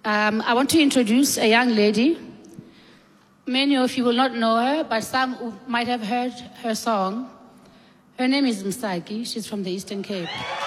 I want to introduce a young lady. Many of you will not know her, but some might have heard her song. Her name is Msaki. She's from the Eastern Cape.